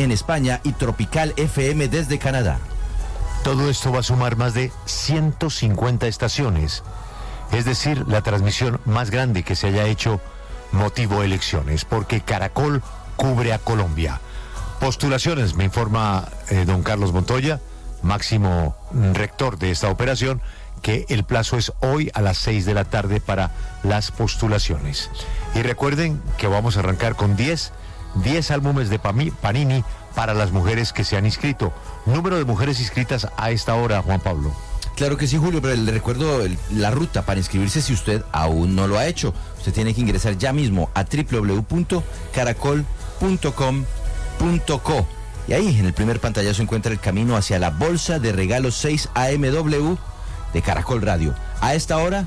en España y Tropical FM desde Canadá. Todo esto va a sumar más de 150 estaciones, es decir, la transmisión más grande que se haya hecho motivo elecciones, porque Caracol cubre a Colombia. Postulaciones, me informa don Carlos Montoya, máximo rector de esta operación, que el plazo es hoy a las 6 de la tarde para las postulaciones. Y recuerden que vamos a arrancar con 10 álbumes de Panini para las mujeres que se han inscrito. Número de mujeres inscritas a esta hora, Juan Pablo. Claro que sí, Julio, pero le recuerdo la ruta para inscribirse si usted aún no lo ha hecho. Usted tiene que ingresar ya mismo a www.caracol.com.co y ahí en el primer pantallazo encuentra el camino hacia la bolsa de regalos 6 AMW de Caracol Radio. A esta hora,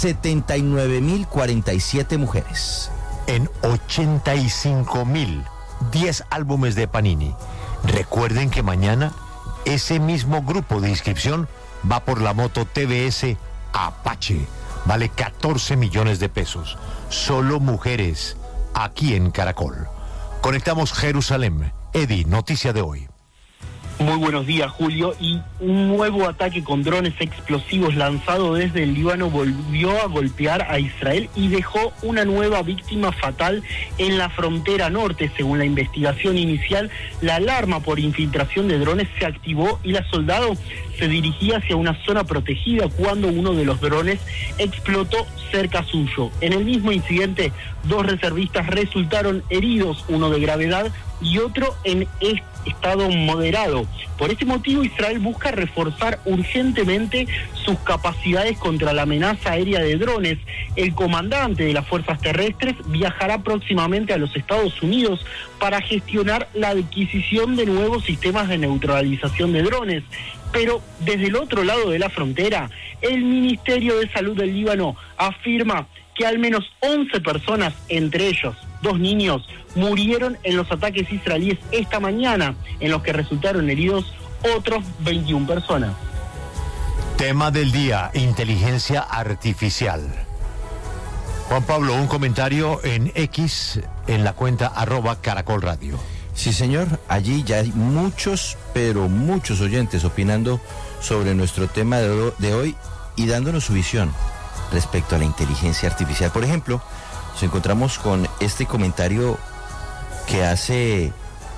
79.047 mujeres. En 85.000, 10 álbumes de Panini. Recuerden que mañana ese mismo grupo de inscripción va por la moto TVS Apache. Vale 14 millones de pesos. Solo mujeres, aquí en Caracol. Conectamos Jerusalén. Eddie, noticia de hoy. Muy buenos días, Julio. Y un nuevo ataque con drones explosivos lanzado desde el Líbano volvió a golpear a Israel y dejó una nueva víctima fatal en la frontera norte. Según la investigación inicial, la alarma por infiltración de drones se activó y la soldado se dirigía hacia una zona protegida cuando uno de los drones explotó cerca suyo. En el mismo incidente, 2 reservistas resultaron heridos, uno de gravedad y otro en estado moderado. Por ese motivo, Israel busca reforzar urgentemente sus capacidades contra la amenaza aérea de drones. El comandante de las fuerzas terrestres viajará próximamente a los Estados Unidos para gestionar la adquisición de nuevos sistemas de neutralización de drones. Pero desde el otro lado de la frontera, el Ministerio de Salud del Líbano afirma que al menos 11 personas, entre ellos 2 niños, murieron en los ataques israelíes esta mañana, en los que resultaron heridos otros 21 personas. Tema del día, inteligencia artificial. Juan Pablo, un comentario en X, en la cuenta @Caracol Radio. Sí, señor, allí ya hay muchos, pero muchos oyentes opinando sobre nuestro tema de hoy y dándonos su visión respecto a la inteligencia artificial. Por ejemplo, nos encontramos con este comentario que hace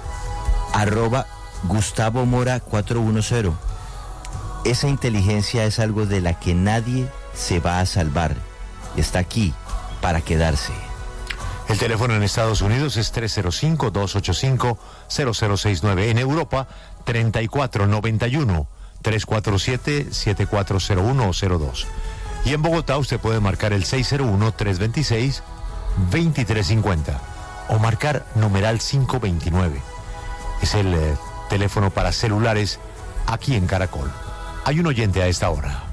@Gustavo Mora 410. Esa inteligencia es algo de la que nadie se va a salvar. Está aquí para quedarse. El teléfono en Estados Unidos es 305-285-0069. En Europa, 3491-347-7401 o 02. Y en Bogotá usted puede marcar el 601-326-2350 o marcar numeral 529. Es el teléfono para celulares aquí en Caracol. Hay un oyente a esta hora.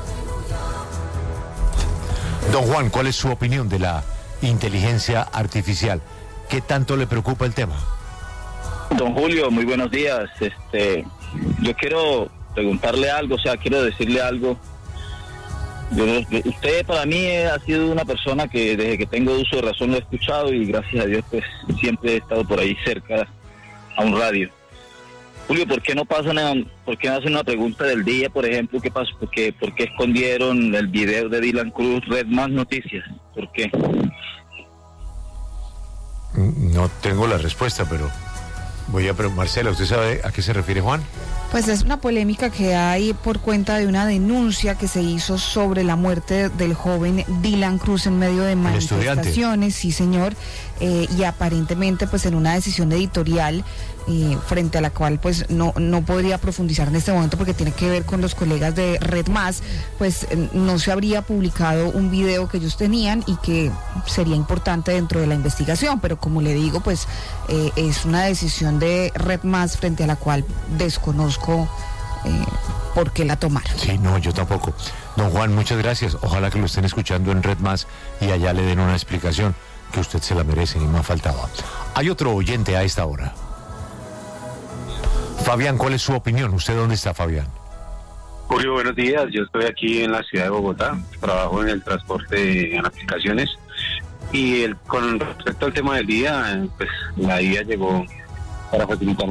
Don Juan, ¿cuál es su opinión de la inteligencia artificial? ¿Qué tanto le preocupa el tema? Don Julio, muy buenos días. Yo quiero preguntarle algo, quiero decirle algo. Usted para mí ha sido una persona que desde que tengo uso de razón lo he escuchado y gracias a Dios pues siempre he estado por ahí cerca a un radio. Julio, ¿por qué no hacen una pregunta del día, por ejemplo? ¿Qué pasó? ¿Por qué escondieron el video de Dylan Cruz, Red Más Noticias? ¿Por qué? No tengo la respuesta, pero voy a preguntar. Marcela, ¿usted sabe a qué se refiere Juan? Pues es una polémica que hay por cuenta de una denuncia que se hizo sobre la muerte del joven Dylan Cruz en medio de manifestaciones, sí señor, y aparentemente pues en una decisión editorial frente a la cual pues no podría profundizar en este momento porque tiene que ver con los colegas de Red Más, pues no se habría publicado un video que ellos tenían y que sería importante dentro de la investigación, pero como le digo pues es una decisión de Red Más frente a la cual desconozco por qué la tomaron. Sí, no, yo tampoco. Don Juan, muchas gracias. Ojalá que lo estén escuchando en Red Más y allá le den una explicación que usted se la merece, ni más faltaba. Hay otro oyente a esta hora. Fabián, ¿cuál es su opinión? ¿Usted dónde está, Fabián? Julio, buenos días. Yo estoy aquí en la ciudad de Bogotá. Trabajo en el transporte en aplicaciones. Y con respecto al tema del día, pues la IA llegó para facilitar